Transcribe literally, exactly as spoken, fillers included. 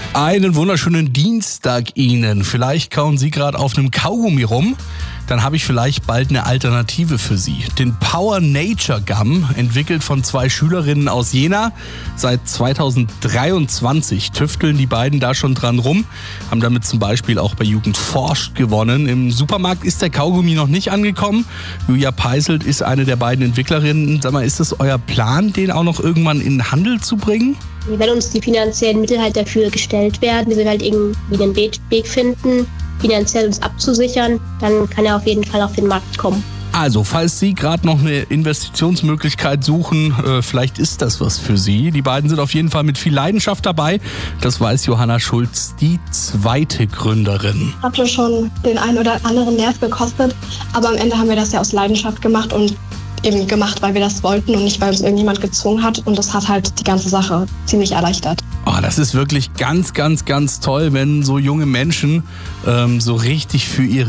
Einen wunderschönen Dienstag Ihnen. Vielleicht kauen Sie gerade auf einem Kaugummi rum. Dann habe ich vielleicht bald eine Alternative für Sie. Den Power Nature Gum, entwickelt von zwei Schülerinnen aus Jena. Seit zweitausenddreiundzwanzig tüfteln die beiden da schon dran rum. Haben damit zum Beispiel auch bei Jugend forscht gewonnen. Im Supermarkt ist der Kaugummi noch nicht angekommen. Julia Peiselt ist eine der beiden Entwicklerinnen. Sag mal, ist es euer Plan, den auch noch irgendwann in den Handel zu bringen? Wenn uns die finanziellen Mittel halt dafür gestellt werden, wir halt irgendwie einen Weg finden, finanziell uns abzusichern, dann kann er auf jeden Fall auf den Markt kommen. Also, falls Sie gerade noch eine Investitionsmöglichkeit suchen, äh, vielleicht ist das was für Sie. Die beiden sind auf jeden Fall mit viel Leidenschaft dabei. Das weiß Johanna Schulz, die zweite Gründerin. Ich hatte schon den einen oder anderen Nerv gekostet, aber am Ende haben wir das ja aus Leidenschaft gemacht und eben gemacht, weil wir das wollten und nicht, weil uns irgendjemand gezwungen hat. Und das hat halt die ganze Sache ziemlich erleichtert. Oh, das ist wirklich ganz, ganz, ganz toll, wenn so junge Menschen ähm, so richtig für ihre